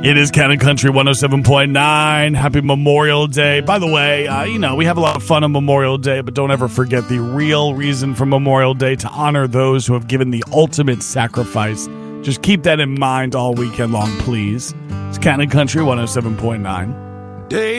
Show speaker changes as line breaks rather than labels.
It is Cannon Country 107.9. Happy Memorial Day. By the way, we have a lot of fun on Memorial Day, but don't ever forget the real reason for Memorial Day, to honor those who have given the ultimate sacrifice. Just keep that in mind all weekend long, please. It's Cannon Country 107.9.